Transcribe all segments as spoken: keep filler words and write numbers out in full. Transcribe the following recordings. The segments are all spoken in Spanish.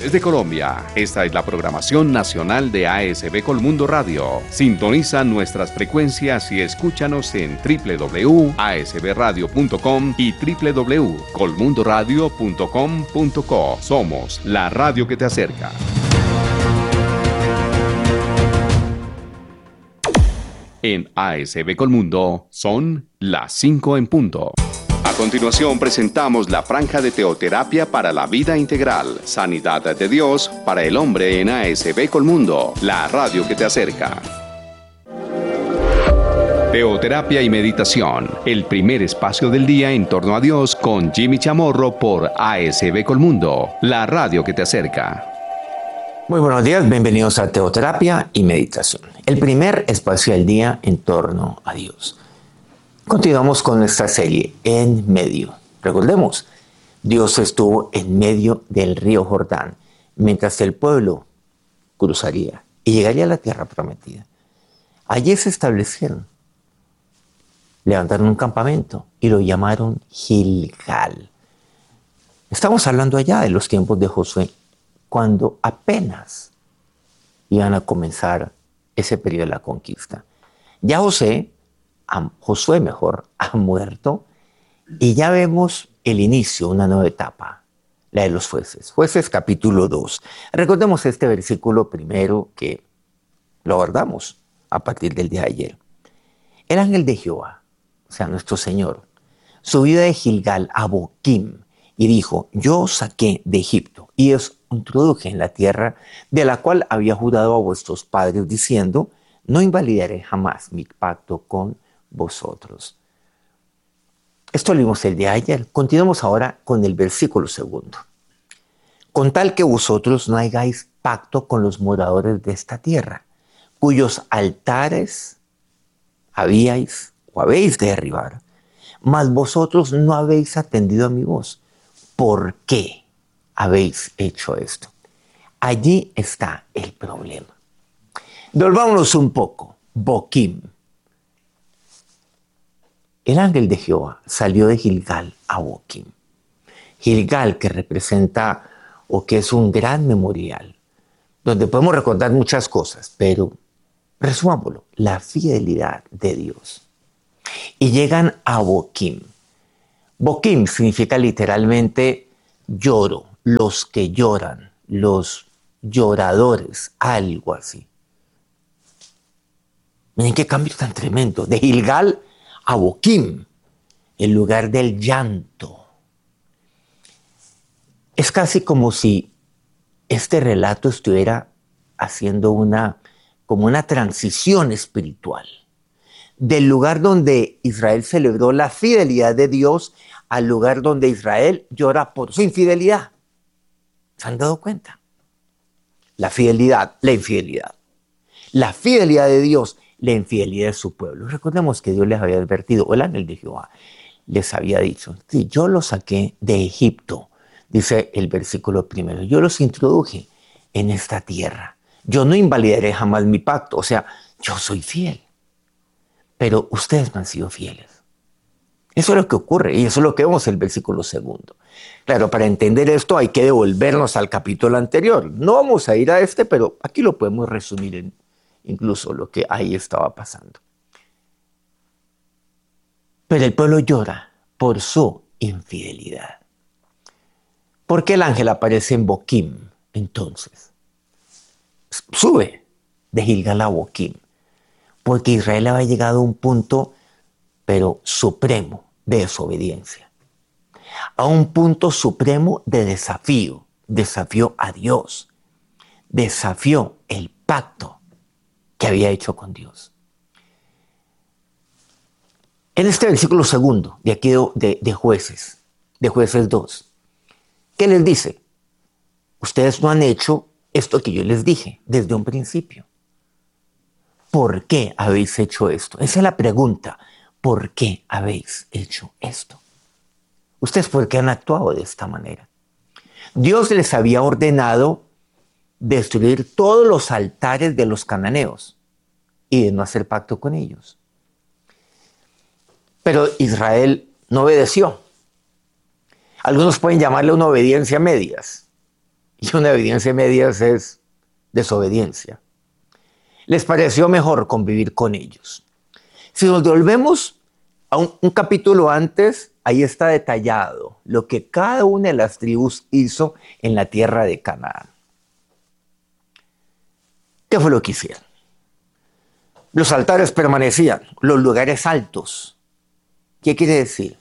Desde Colombia, esta es la programación nacional de A S B Colmundo Radio. Sintoniza nuestras frecuencias y escúchanos en doble u doble u doble u punto a s b radio punto com y doble u doble u doble u punto colmundo radio punto com punto co. Somos la radio que te acerca. En A S B Colmundo son las cinco en punto. A continuación presentamos la franja de teoterapia para la vida integral, sanidad de Dios para el hombre en A S B Colmundo, la radio que te acerca. Teoterapia y meditación, el primer espacio del día en torno a Dios con Jimmy Chamorro por A S B Colmundo, la radio que te acerca. Muy buenos días, bienvenidos a Teoterapia y Meditación, el primer espacio del día en torno a Dios. Continuamos con nuestra serie En Medio. Recordemos, Dios estuvo en medio del río Jordán mientras el pueblo cruzaría y llegaría a la tierra prometida. Allí se establecieron, levantaron un campamento y lo llamaron Gilgal. Estamos hablando allá de los tiempos de Josué, cuando apenas iban a comenzar ese periodo de la conquista. Ya José, Josué mejor, ha muerto y ya vemos el inicio, una nueva etapa, la de los jueces. Jueces capítulo dos. Recordemos este versículo primero que lo abordamos a partir del día de ayer. El ángel de Jehová, o sea, nuestro Señor, subió de Gilgal a Boquim y dijo, yo os saqué de Egipto y os introduje en la tierra de la cual había jurado a vuestros padres diciendo, no invalidaré jamás mi pacto con vosotros. Esto lo vimos el día de ayer. Continuamos ahora con el versículo segundo. Con tal que vosotros no hagáis pacto con los moradores de esta tierra, cuyos altares habíais o habéis de derribar, mas vosotros no habéis atendido a mi voz. ¿Por qué habéis hecho esto? Allí está el problema. Volvámonos un poco. Boquim. El ángel de Jehová salió de Gilgal a Boquim. Gilgal, que representa o que es un gran memorial, donde podemos recordar muchas cosas, pero resumámoslo, la fidelidad de Dios. Y llegan a Boquim. Boquim significa literalmente lloro, los que lloran, los lloradores, algo así. Miren qué cambio tan tremendo, de Gilgal a Boquim, el lugar del llanto. Es casi como si este relato estuviera haciendo una, como una transición espiritual. Del lugar donde Israel celebró la fidelidad de Dios al lugar donde Israel llora por su infidelidad. ¿Se han dado cuenta? La fidelidad, la infidelidad. La fidelidad de Dios, la infidelidad de su pueblo. Recordemos que Dios les había advertido, o el ángel de Jehová les había dicho, sí, yo los saqué de Egipto, dice el versículo primero, yo los introduje en esta tierra. Yo no invalidaré jamás mi pacto, o sea, yo soy fiel. Pero ustedes me han sido fieles. Eso es lo que ocurre y eso es lo que vemos en el versículo segundo. Claro, para entender esto hay que devolvernos al capítulo anterior. No vamos a ir a este, pero aquí lo podemos resumir en incluso lo que ahí estaba pasando. Pero el pueblo llora por su infidelidad. ¿Por qué el ángel aparece en Boquim entonces? Sube de Gilgal a Boquim. Porque Israel había llegado a un punto, pero supremo, de desobediencia. A un punto supremo de desafío. Desafió a Dios. Desafió el pacto que había hecho con Dios. En este versículo segundo, de aquí de, de Jueces, de Jueces dos, ¿qué les dice? Ustedes no han hecho esto que yo les dije desde un principio. ¿Por qué habéis hecho esto? Esa es la pregunta. ¿Por qué habéis hecho esto? ¿Ustedes por qué han actuado de esta manera? Dios les había ordenado destruir todos los altares de los cananeos y de no hacer pacto con ellos. Pero Israel no obedeció. Algunos pueden llamarle una obediencia a medias. Y una obediencia a medias es desobediencia. Les pareció mejor convivir con ellos. Si nos volvemos a un, un capítulo antes, ahí está detallado lo que cada una de las tribus hizo en la tierra de Canaán. ¿Qué fue lo que hicieron? Los altares permanecían, los lugares altos. ¿Qué quiere decir?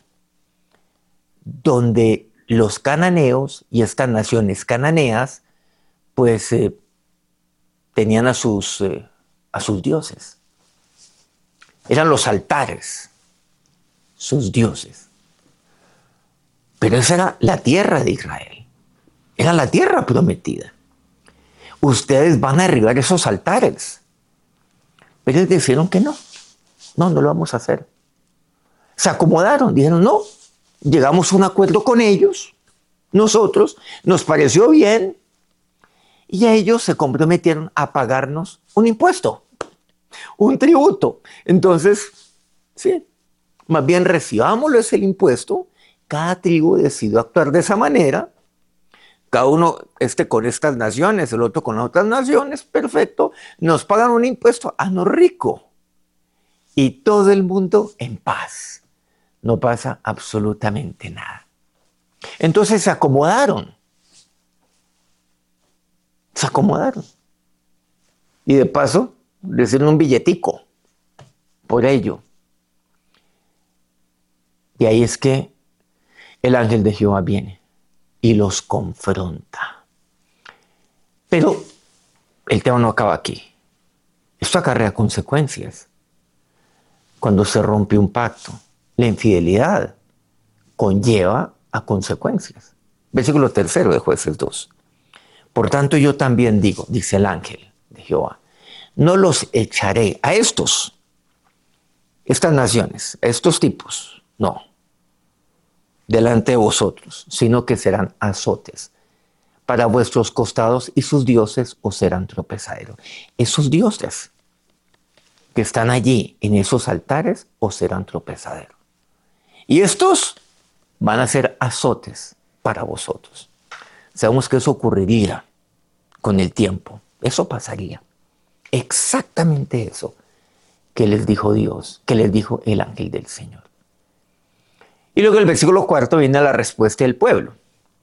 Donde los cananeos y estas naciones cananeas, pues eh, tenían a sus, eh, a sus dioses. Eran los altares, sus dioses. Pero esa era la tierra de Israel. Era la tierra prometida. Ustedes van a derribar esos altares. Pero ellos dijeron que no. No, no lo vamos a hacer. Se acomodaron, dijeron no. Llegamos a un acuerdo con ellos, nosotros, nos pareció bien, y ellos se comprometieron a pagarnos un impuesto, un tributo. Entonces, sí, más bien recibámoslo ese impuesto. Cada tribu decidió actuar de esa manera. Cada uno este con estas naciones, el otro con otras naciones, perfecto. Nos pagan un impuesto, a no rico. Y todo el mundo en paz. No pasa absolutamente nada. Entonces se acomodaron. Se acomodaron. Y de paso, les dieron un billetico por ello. Y ahí es que el ángel de Jehová viene y los confronta. Pero el tema no acaba aquí. Esto acarrea consecuencias. Cuando se rompe un pacto, la infidelidad conlleva a consecuencias. Versículo tercero de Jueces dos. Por tanto yo también digo, dice el ángel de Jehová, no los echaré a estos, estas naciones, a estos tipos, no, delante de vosotros, sino que serán azotes para vuestros costados y sus dioses os serán tropezaderos. Esos dioses que están allí en esos altares os serán tropezaderos. Y estos van a ser azotes para vosotros. Sabemos que eso ocurriría con el tiempo. Eso pasaría. Exactamente eso que les dijo Dios, que les dijo el ángel del Señor. Y luego el versículo cuarto viene a la respuesta del pueblo.